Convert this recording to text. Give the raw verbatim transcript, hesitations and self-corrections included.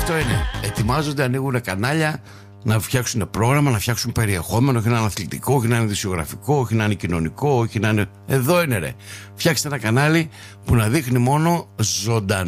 Αυτό είναι. Ετοιμάζονται, ανοίγουν κανάλια να φτιάξουν πρόγραμμα, να φτιάξουν περιεχόμενο, όχι να είναι αθλητικό, όχι να είναι ειδησιογραφικό, όχι να είναι κοινωνικό, όχι να είναι. Εδώ είναι ρε. Φτιάξτε ένα κανάλι που να δείχνει μόνο ζωντανά